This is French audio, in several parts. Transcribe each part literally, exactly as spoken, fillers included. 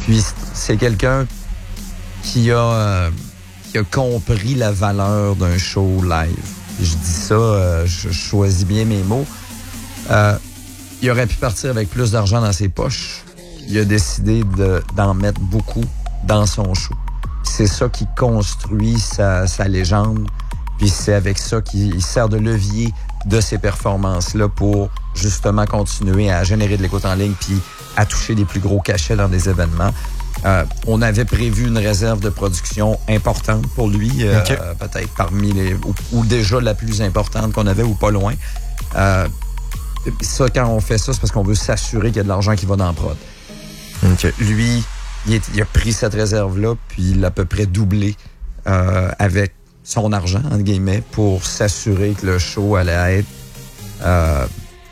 Puis c'est quelqu'un qui a, euh, qui a compris la valeur d'un show live. Je dis ça, euh, je choisis bien mes mots. Euh, il aurait pu partir avec plus d'argent dans ses poches. Il a décidé de, d'en mettre beaucoup dans son show. C'est ça qui construit sa, sa légende. Puis c'est avec ça qu'il sert de levier de ces performances-là pour justement continuer à générer de l'écoute en ligne puis à toucher les plus gros cachets dans des événements. Euh, on avait prévu une réserve de production importante pour lui, euh, okay. euh, peut-être parmi les... Ou, ou déjà la plus importante qu'on avait ou pas loin. Euh, ça, quand on fait ça, c'est parce qu'on veut s'assurer qu'il y a de l'argent qui va dans la prod. Okay. Lui, il, est, il a pris cette réserve-là puis il l'a à peu près doublé euh, avec son argent, entre guillemets, pour s'assurer que le show allait être euh,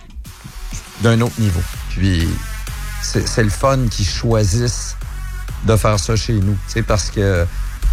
d'un autre niveau. Puis c'est, c'est le fun qu'ils choisissent de faire ça chez nous, tu sais, parce que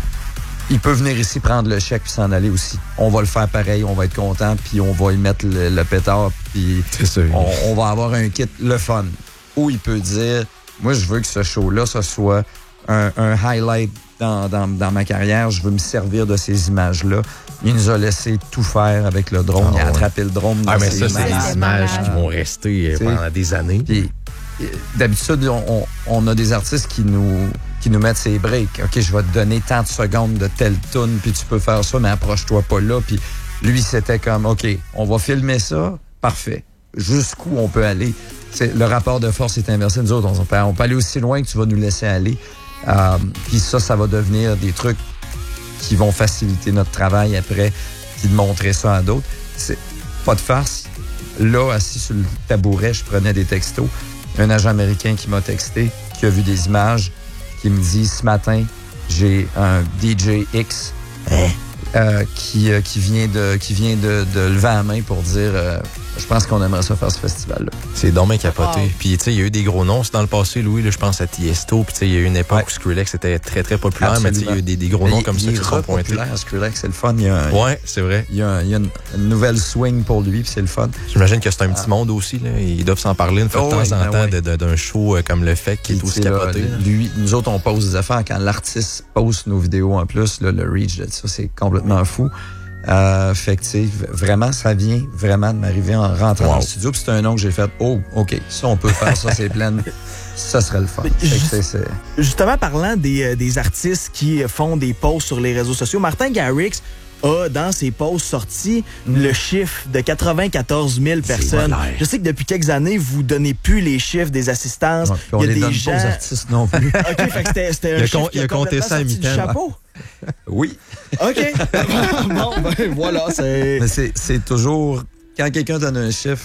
il peut venir ici prendre le chèque puis s'en aller aussi. On va le faire pareil, on va être content, puis on va y mettre le, le pétard, puis on, on va avoir un kit le fun. Ou il peut dire, moi je veux que ce show-là, ce soit un, un highlight dans, dans, dans ma carrière, je veux me servir de ces images-là. Il nous a laissé tout faire avec le drone, oh, il a attrapé le drone dans ah, mais ses ça, images. c'est des images qui vont rester t'sais, pendant des années. Puis, d'habitude, on, on, on a des artistes qui nous qui nous mettent ses breaks. OK, je vais te donner tant de secondes de telle tune, puis tu peux faire ça, mais approche-toi pas là. Puis lui, c'était comme, OK, on va filmer ça, parfait. Jusqu'où on peut aller? C'est, le rapport de force est inversé. Nous autres, on peut, on peut aller aussi loin que tu vas nous laisser aller. Euh, puis ça, ça va devenir des trucs qui vont faciliter notre travail après, puis de montrer ça à d'autres. C'est pas de farce. Là, assis sur le tabouret, je prenais des textos. Un agent américain qui m'a texté, qui a vu des images, qui me dit, ce matin, j'ai un D J X hein? euh, qui, euh, qui vient, de, qui vient de, de lever la main pour dire, euh, je pense qu'on aimerait ça faire ce festival-là. C'est donc bien capoté. Wow. Puis, tu sais, il y a eu des gros noms dans le passé, Louis, là, je pense à Tiesto. Puis, tu sais, il y a eu une époque ouais. où Skrillex était très, très populaire, absolument. Mais tu sais, il y a eu des, des gros noms il, comme il ça qui se sont pointés. Skrillex, c'est le fun. Il y a un, ouais, c'est vrai. Il y a, un, il y a une, une nouvelle swing pour lui, puis c'est le fun. J'imagine que c'est un petit ah. monde aussi, là. Ils doivent s'en parler une fois oh, de temps oui, en temps oui. de, de, d'un show comme le fait qui est aussi capoté. Là, lui, nous autres, on pose des affaires. Quand l'artiste poste nos vidéos en plus, là, le reach de ça, c'est complètement fou. Euh, fait que, tu sais, vraiment, ça vient vraiment de m'arriver en rentrant wow. dans le studio. Puis c'est un nom que j'ai fait, oh, OK, ça, on peut faire ça, c'est plein. Ça serait le fun. Fait que c'est... Justement, parlant des, euh, des artistes qui font des posts sur les réseaux sociaux, Martin Garrix a, dans ses posts, sorti mm. le chiffre de quatre-vingt-quatorze mille personnes. Je sais que depuis quelques années, vous donnez plus les chiffres des assistances. Ouais, on il y a les des donne gens... pas aux artistes non plus. OK, fait que c'était, c'était un il a chiffre con, qui il a compté ça à mi-temps. Chapeau. Oui. OK. Bon, ben voilà, c'est... Mais c'est, c'est toujours... Quand quelqu'un donne un chiffre,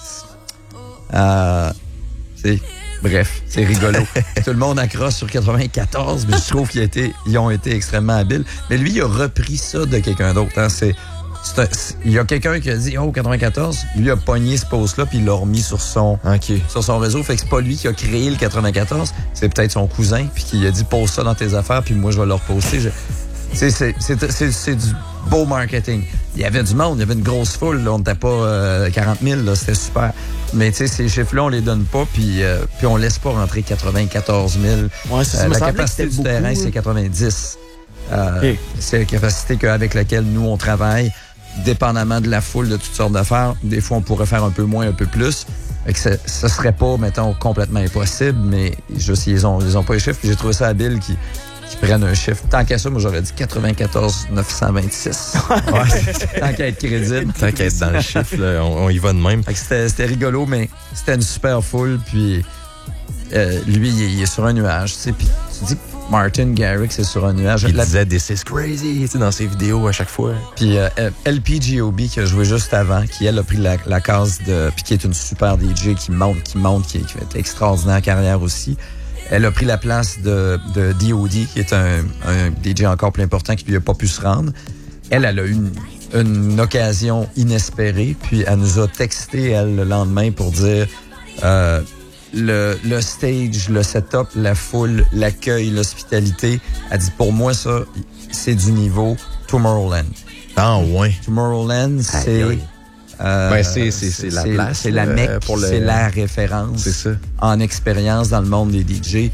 euh, c'est... Bref, c'est rigolo. Tout le monde accroche sur quatre-vingt-quatorze, mais je trouve qu'ils été, ils ont été extrêmement habiles. Mais lui, il a repris ça de quelqu'un d'autre. Hein. C'est, c'est un, c'est, il y a quelqu'un qui a dit « Oh, quatre-vingt-quatorze ». Lui a pogné ce post-là, puis il l'a remis sur son, okay. sur son réseau. Fait que c'est pas lui qui a créé le quatre-vingt-quatorze, c'est peut-être son cousin, puis qui a dit « Pose ça dans tes affaires, puis moi, je vais le reposter ». Je... C'est, c'est, c'est, c'est, c'est du beau marketing. Il y avait du monde, il y avait une grosse foule. Là. On n'était pas euh, quarante mille, là, c'était super. Mais tu sais, ces chiffres-là, on les donne pas, puis euh, puis on laisse pas rentrer quatre-vingt-quatorze mille. Ouais, c'est, euh, la capacité du beaucoup, terrain, c'est quatre-vingt-dix. Euh, okay. C'est la capacité avec laquelle nous, on travaille, dépendamment de la foule, de toutes sortes d'affaires. Des fois, on pourrait faire un peu moins, un peu plus. Fait que ça, ça serait pas, mettons, complètement impossible, mais juste, ils ont, ils ont pas les chiffres. Puis j'ai trouvé ça habile qui qui prennent un chiffre. Tant qu'à ça, moi, j'aurais dit quatre-vingt-quatorze neuf cent vingt-six. Ouais. Tant qu'à être crédible. Tant qu'à être dans le chiffre, là, on, on y va de même. Fait que c'était, c'était rigolo, mais c'était une super foule. Puis euh, lui, il est, il est sur un nuage. Tu sais, puis tu dis que Martin Garrix est sur un nuage. Il La... disait « This is crazy » tu sais, dans ses vidéos à chaque fois. Puis euh, L P G O B qui a joué juste avant, qui elle a pris la, la case de... Puis qui est une super D J qui monte, qui monte, qui, qui fait extraordinaire carrière aussi. Elle a pris la place de, de D O D, qui est un, un D J encore plus important qui lui a pas pu se rendre. Elle, elle a eu une, une occasion inespérée, puis elle nous a texté, elle, le lendemain pour dire euh, le, le stage, le setup, la foule, l'accueil, l'hospitalité. Elle dit, pour moi, ça, c'est du niveau Tomorrowland. Ah, ouais. Tomorrowland, c'est... Aïe, Euh, ben c'est, c'est, c'est la place. C'est la mecque, pour le... c'est la référence c'est ça. En expérience dans le monde des D J.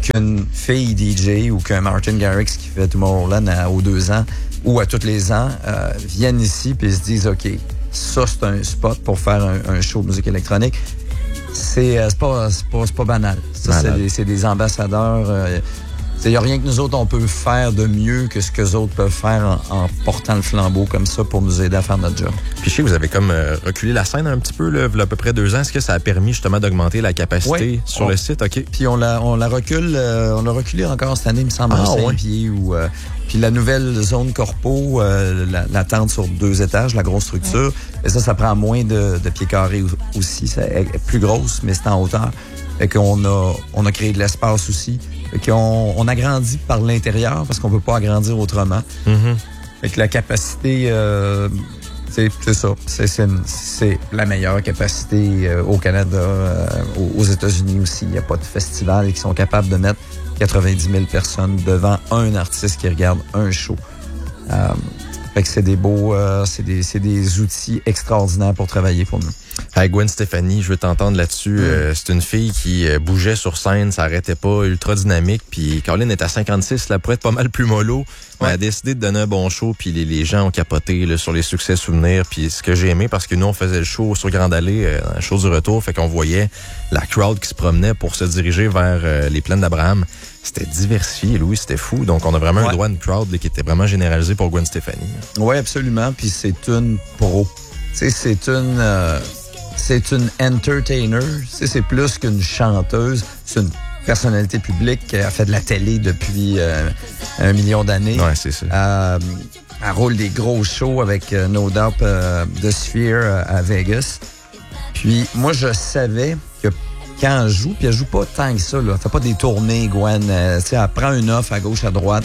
qu'une fille D J ou qu'un Martin Garrix qui fait Tomorrowland à, aux deux ans ou à tous les ans euh, viennent ici puis se disent, OK, ça, c'est un spot pour faire un, un show de musique électronique. C'est, euh, c'est, pas, c'est, pas, c'est pas banal. Ça, c'est des, c'est des ambassadeurs. Euh, il n'y a rien que nous autres, on peut faire de mieux que ce que les autres peuvent faire en, en portant le flambeau comme ça pour nous aider à faire notre job. Puis je sais que vous avez comme euh, reculé la scène un petit peu, là, il y a à peu près deux ans. Est-ce que ça a permis justement d'augmenter la capacité oui, sur on, le site? OK. Puis on la, on la recule, euh, on l'a reculé encore cette année, il me semble, à ah, cinq ouais. pieds. Ou, euh, puis la nouvelle zone corpo, euh, la, la tente sur deux étages, la grosse structure, ouais. et ça, ça prend moins de, de pieds carrés aussi. Ça est plus grosse, mais c'est en hauteur. Fait qu'on a, on a créé de l'espace aussi. Fait qu'on on agrandit par l'intérieur parce qu'on peut pas agrandir autrement. Mm-hmm. Fait que la capacité, euh, c'est, c'est ça. C'est, c'est, c'est la meilleure capacité euh, au Canada, euh, aux États-Unis aussi. Il n'y a pas de festival qui sont capables de mettre quatre-vingt-dix mille personnes devant un artiste qui regarde un show. Euh, fait que c'est des beaux, euh, c'est des, c'est des outils extraordinaires pour travailler pour nous. Hey Gwen Stefani, je veux t'entendre là-dessus. Mm. Euh, c'est une fille qui euh, bougeait sur scène, ça arrêtait pas, ultra dynamique. Puis Caroline est à cinquante-six, là, pour être pas mal plus mollo. Ouais. Mais elle a décidé de donner un bon show, puis les, les gens ont capoté là, sur les succès souvenirs. Puis ce que j'ai aimé, parce que nous, on faisait le show sur Grande Allée, euh, dans le show du retour, fait qu'on voyait la crowd qui se promenait pour se diriger vers euh, les plaines d'Abraham. C'était diversifié, Louis, c'était fou. Donc, on a vraiment ouais. un droit de crowd là, qui était vraiment généralisé pour Gwen Stefani. Oui, absolument. Puis c'est une pro. Tu sais, c'est une... Euh... C'est une entertainer, c'est plus qu'une chanteuse, c'est une personnalité publique qui a fait de la télé depuis euh, un million d'années. Ouais, c'est ça. Euh, elle roule des gros shows avec euh, No Doubt euh, The Sphere euh, à Vegas. Puis moi, je savais que quand elle joue, puis elle joue pas tant que ça, là, elle fait pas des tournées, Gwen. Euh, elle prend une offre à gauche, à droite.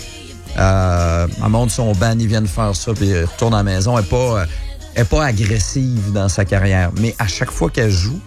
Euh, elle monte son band, ils viennent faire ça, puis elle retourne à la maison. Elle est pas... Euh, Elle n'est pas agressive dans sa carrière, mais à chaque fois qu'elle joue,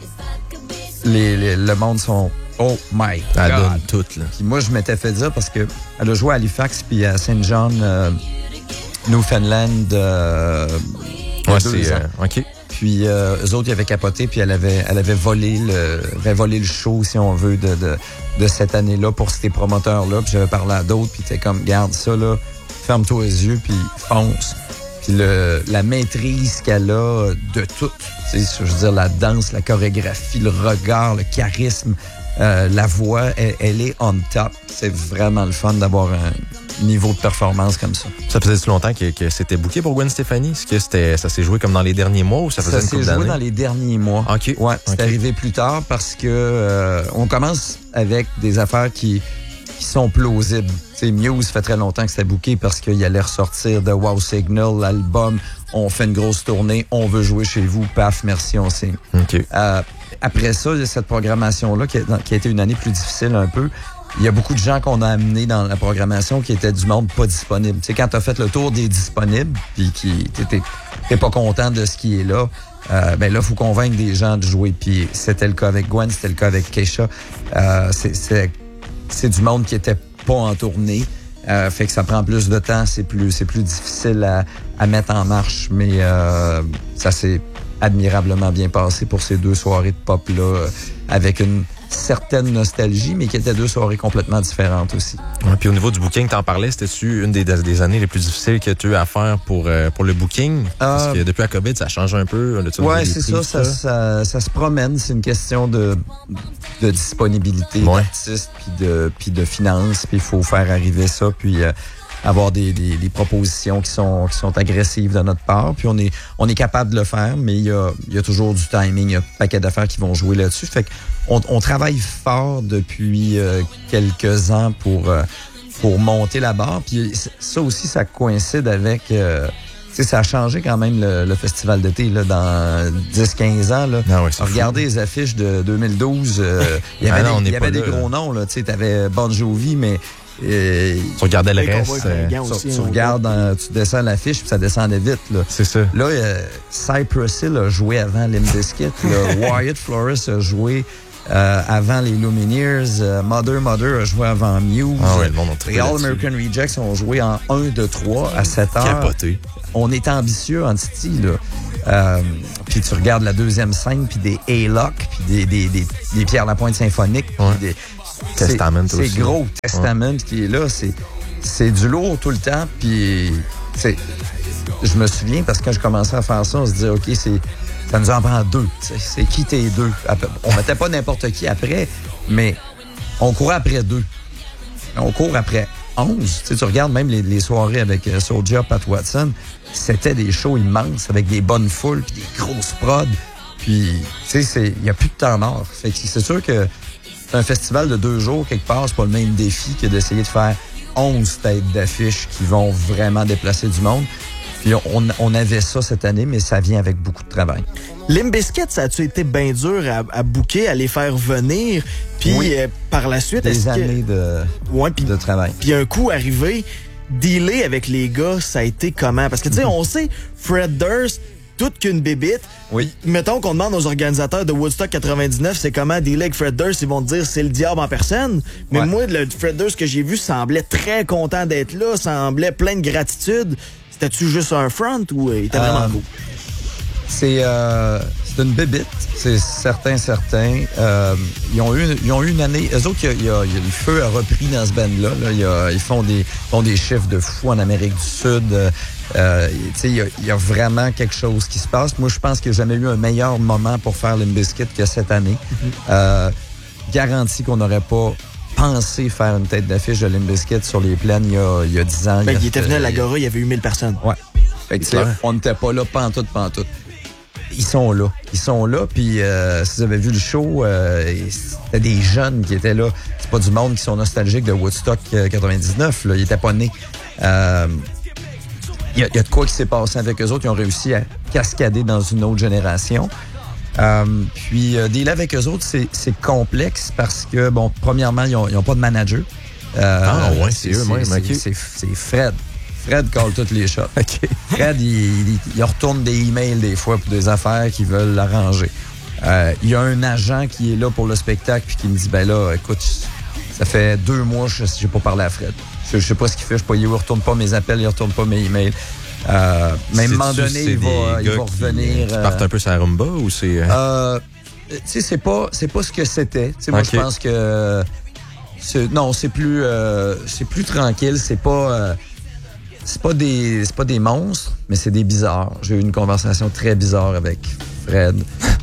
les, les, le monde sont « Oh my God! » Elle donne tout, là. Puis moi, je m'étais fait dire parce que elle a joué à Halifax puis à Saint John, euh, Newfoundland. Euh, ouais, c'est... Euh, OK. Puis euh, eux autres, ils avaient capoté, puis elle avait, elle avait volé le, avait volé le show, si on veut, de, de, de cette année-là pour ces promoteurs-là. Puis j'avais parlé à d'autres, puis t'es comme « Garde ça, là, ferme-toi les yeux, puis fonce. » Puis le, la maîtrise qu'elle a de tout, je veux dire, la danse, la chorégraphie, le regard, le charisme, euh, la voix, elle, elle est on top. C'est vraiment le fun d'avoir un niveau de performance comme ça. Ça faisait longtemps que, que c'était booké pour Gwen Stefani? Est-ce que c'était, ça s'est joué comme dans les derniers mois ou ça faisait ça une couple d'années? Ça s'est joué dans les derniers mois. OK. Ouais, c'est okay. arrivé plus tard parce que euh, on commence avec des affaires qui... qui sont plausibles. T'sais, Muse fait très longtemps que c'était booké parce qu'il allait ressortir de Wow Signal, l'album, on fait une grosse tournée, on veut jouer chez vous, paf, merci, on signe. Okay. Euh, après ça, il y a cette programmation-là qui a, qui a été une année plus difficile un peu. Il y a beaucoup de gens qu'on a amenés dans la programmation qui étaient du monde pas disponible. T'sais, quand tu as fait le tour des disponibles, puis qui t'es, t'es pas content de ce qui est là, euh, ben là, il faut convaincre des gens de jouer. Puis c'était le cas avec Gwen, c'était le cas avec Keisha. Euh, c'est, c'est C'est du monde qui était pas en tournée. Euh, fait que ça prend plus de temps. C'est plus, c'est plus difficile à, à mettre en marche. Mais euh, ça s'est admirablement bien passé pour ces deux soirées de pop-là, euh, avec une certaine nostalgie, mais qui étaient deux soirées complètement différentes aussi. Ouais, puis au niveau du booking, t'en parlais, c'était-tu une des, des années les plus difficiles que tu as eu à faire pour, euh, pour le booking? Parce euh, que depuis la COVID, ça change un peu. Oui, c'est ça ça, ça, ça. Ça se promène. C'est une question de, de disponibilité ouais. d'artistes, puis de, puis de finances, puis il faut faire arriver ça, puis... Euh, avoir des, des, des propositions qui sont, qui sont agressives de notre part. Puis on est, on est capable de le faire, mais il y a, il y a toujours du timing. Il y a un paquet d'affaires qui vont jouer là-dessus. Fait qu'on on travaille fort depuis euh, quelques ans pour, euh, pour monter la barre. Puis ça aussi, ça coïncide avec... Euh, tu sais, ça a changé quand même le, le festival d'été là, dans dix quinze ans. Là. Ah ouais, regardez les affiches de deux mille douze. Euh, il y avait, ah non, des, il y avait des gros noms. Tu sais, t'avais Bon Jovi, mais... Et, tu regardais le reste. Euh, tu, aussi, tu regardes, dans, tu descends l'affiche puis ça descendait vite. Là. C'est ça. Là, euh, Cypress Hill a joué avant Limp Bizkit. Wyatt Flores a joué euh, avant les Lumineers. Euh, Mother Mother a joué avant Muse. Ah ouais, le monde les All American Rejects ont joué en un, deux, trois à sept heures. Capoté. On est ambitieux en Titi, là. Euh, puis tu regardes la deuxième scène, puis des A-Lock, puis des, des, des, des Pierre Lapointe symphoniques, puis ouais. des... Testament c'est, aussi. C'est gros, Testament ouais. qui est là. C'est, c'est du lourd tout le temps. Puis, c'est, je me souviens, parce que quand je commençais à faire ça, on se disait, OK, c'est, ça nous en prend deux. T'sais, c'est qui tes deux? On mettait pas n'importe qui après, mais on courait après deux. On court après onze. Tu regardes même les, les soirées avec euh, Soulja, Pat Watson, c'était des shows immenses avec des bonnes foules puis des grosses prods. Puis, tu sais, il n'y a plus de temps mort. Fait que c'est sûr que un festival de deux jours, quelque part, c'est pas le même défi que d'essayer de faire onze têtes d'affiches qui vont vraiment déplacer du monde. Puis on, on avait ça cette année, mais ça vient avec beaucoup de travail. Limp Bizkit, ça a-tu été bien dur à, à booker, à les faire venir? Puis oui. euh, par la suite, des est-ce années que... de, ouais, pis, de travail. Puis un coup arrivé, dealer avec les gars, ça a été comment? Parce que tu sais, on sait, Fred Durst, toute qu'une bébite. Oui. Mettons qu'on demande aux organisateurs de Woodstock quatre-vingt-dix-neuf, c'est comment dealer avec Fred Durst, ils vont te dire c'est le diable en personne. Mais ouais. moi, le Fred Durst que j'ai vu semblait très content d'être là, semblait plein de gratitude. C'était-tu juste un front ou il était euh, vraiment beau? C'est, euh, c'est une bébite, c'est certain, certain. Euh, ils, ont eu, ils ont eu une année... Eux autres, il y a, il y a, le feu a repris dans ce band-là. Là. Il y a, ils font des, font des chiffres de fou en Amérique du Sud. Euh, il, y a, il y a vraiment quelque chose qui se passe. Moi, je pense qu'il n'y a jamais eu un meilleur moment pour faire Limp Bizkit que cette année. Mm-hmm. Euh, garanti qu'on n'aurait pas pensé faire une tête d'affiche de Limp Bizkit sur les plaines il y a, il y a dix ans. Ben, il, il était venu à l'Agora, il y avait eu mille personnes. Ouais. Fait que, on n'était pas là pantoute, pantoute. Ils sont là. Ils sont là, puis euh, si vous avez vu le show, euh, c'était des jeunes qui étaient là. C'est pas du monde qui sont nostalgiques de Woodstock quatre-vingt-dix-neuf, là. Ils étaient pas nés. Euh, Il y, y a de quoi qui s'est passé avec eux autres. Ils ont réussi à cascader dans une autre génération. Euh, puis, euh, dealer avec eux autres, c'est, c'est complexe parce que, bon, premièrement, ils n'ont pas de manager. Euh, ah, ouais, c'est, c'est eux, moi, c'est, c'est, c'est Fred. Fred colle toutes les shots. Okay. Fred, il, il, il retourne des emails des fois pour des affaires qu'ils veulent l'arranger. Euh, il y a un agent qui est là pour le spectacle puis qui me dit, ben là, écoute, ça fait deux mois que je n'ai pas parlé à Fred. Je, je sais pas ce qu'il fait, je sais pas, il ne retourne pas mes appels, il ne retourne pas mes emails. Euh, mais à un moment donné, il va, il va revenir. Qui, euh, qui partent un peu sur la rumba ou c'est. Euh, tu sais, c'est pas, c'est pas ce que c'était. Okay. Moi, je pense que. C'est, non, c'est plus, euh, c'est plus tranquille. C'est pas. Euh, c'est pas des, c'est pas des monstres, mais c'est des bizarres. J'ai eu une conversation très bizarre avec Fred.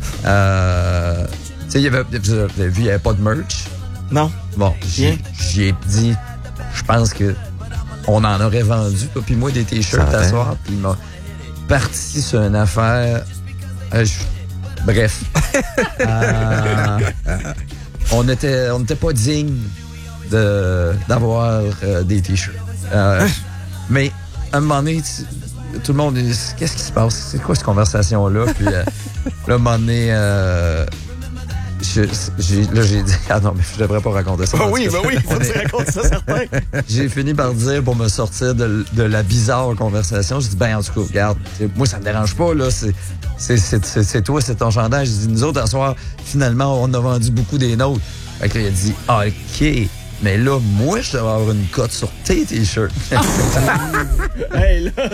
euh, tu sais, il y avait, vous avez vu, il n'y avait pas de merch. Non. Bon, j'ai, j'ai dit. Je pense que on en aurait vendu, toi puis moi, des t-shirts à soir, puis il m'a parti sur une affaire. Euh, je... Bref. euh... on n'était on n'était pas digne de, d'avoir euh, des t-shirts. Euh, mais à un moment donné, tu, tout le monde dit, qu'est-ce qui se passe? C'est quoi cette conversation-là? Puis euh, là, à un moment donné... Euh, Je, j'ai, là, j'ai dit, ah non, mais je devrais pas raconter ça. Ah oui, ben oui, il faut que tu racontes ça, certain. J'ai fini par dire, pour me sortir de, de la bizarre conversation, j'ai dit, ben, en tout cas, regarde, moi, ça me dérange pas, là, c'est, c'est, c'est, c'est, c'est toi, c'est ton chandail. J'ai dit, nous autres, à soir, finalement, on a vendu beaucoup des nôtres. Fait que là, il a dit, ah, OK, mais là, moi, je devrais avoir une cote sur tes t-shirts. Hey, là,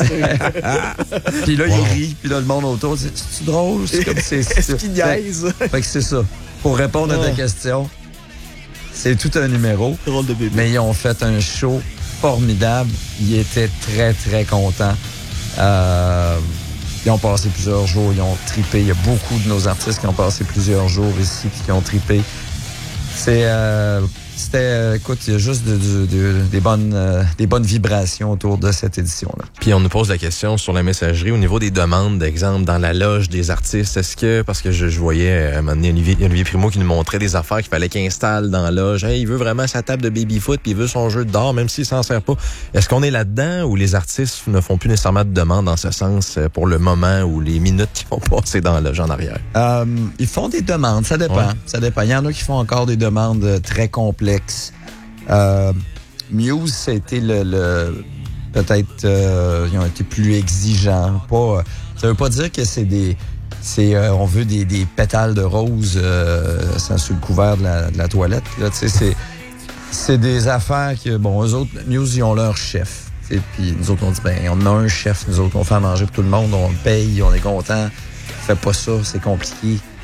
puis là, wow. Il rit, puis là, le monde autour dit, c'est drôle, c'est comme c'est. Est-ce qu'il niaise? Fait, fait que c'est ça. Pour répondre oh. à ta question, c'est tout un numéro. Drôle de bébé. Mais ils ont fait un show formidable. Ils étaient très, très contents. Euh, ils ont passé plusieurs jours, ils ont trippé. Il y a beaucoup de nos artistes qui ont passé plusieurs jours ici puis qui ont trippé. C'est... Euh, C'était, euh, écoute, il y a juste de, de, de, des, bonnes, euh, des bonnes vibrations autour de cette édition-là. Puis on nous pose la question sur la messagerie au niveau des demandes, d'exemple, dans la loge des artistes. Est-ce que, parce que je, je voyais à un moment donné Olivier, Olivier Primo qui nous montrait des affaires qu'il fallait qu'il installe dans la loge. Hey, il veut vraiment sa table de baby-foot puis il veut son jeu d'or, même s'il s'en sert pas. Est-ce qu'on est là-dedans ou les artistes ne font plus nécessairement de demandes dans ce sens pour le moment ou les minutes qui vont passer dans la loge en arrière? Euh, ils font des demandes, ça dépend. Ouais. Ça dépend. Il y en a qui font encore des demandes très complexes. Euh, Muse, ça a été le, le peut-être euh, ils ont été plus exigeants. Pas, ça veut pas dire que c'est des, c'est euh, on veut des, des pétales de rose euh, sous le couvert de la, de la toilette. Là, tu sais, c'est, c'est des affaires que bon, eux autres, Muse, ils ont leur chef. Puis nous autres, on dit ben, on a un chef, nous autres, on fait à manger pour tout le monde, on le paye, on est content. Fais pas ça, c'est compliqué.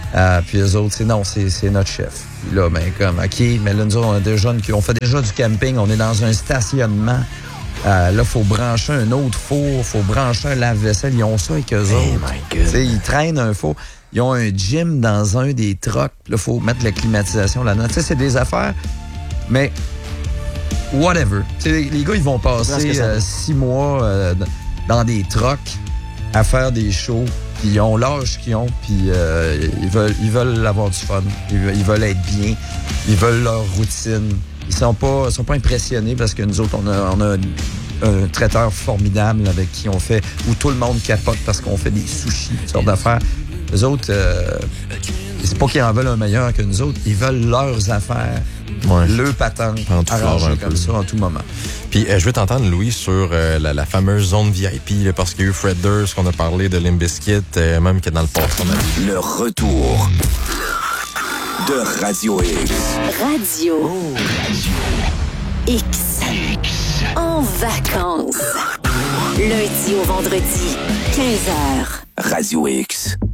Euh, puis eux autres, c'est non, c'est, c'est notre chef. Puis là, ben comme, OK, mais là, nous autres, on a des jeunes qui ont fait déjà du camping, on est dans un stationnement. Euh, là, il faut brancher un autre four, il faut brancher un lave-vaisselle. Ils ont ça avec eux Oh autres. my God. T'sais, ils traînent un four. Ils ont un gym dans un des trucks. Là, il faut mettre la climatisation là-dedans. Tu sais, c'est des affaires, mais whatever. T'sais, les, les gars, ils vont passer euh, six mois euh, dans des trucks à faire des shows. Puis ils ont l'âge qu'ils ont, puis euh, ils veulent ils veulent avoir du fun. Ils veulent, ils veulent être bien. Ils veulent leur routine. Ils sont pas ils sont pas impressionnés parce que nous autres, on a, on a un traiteur formidable avec qui on fait, où tout le monde capote parce qu'on fait des sushis, toutes sortes d'affaires. Les autres, euh, c'est pas qu'ils en veulent un meilleur que nous autres, ils veulent leurs affaires, Ouais. le patente, arrangé comme ça en tout moment. Puis euh, je veux t'entendre, Louis, sur euh, la, la fameuse zone V I P, là, parce qu'il y a eu Fred Durst, qu'on a parlé de Limp Bizkit, euh, même que dans le passé, on a dit. Le retour de Radio X. Radio X. En vacances. Lundi au vendredi, quinze heures. Radio X.